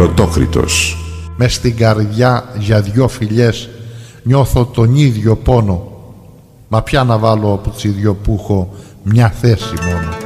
Ερωτόκριτος. Μες στην καρδιά για δυο φιλιές νιώθω τον ίδιο πόνο. Μα πια να βάλω από τις δυο που έχω μια θέση μόνο.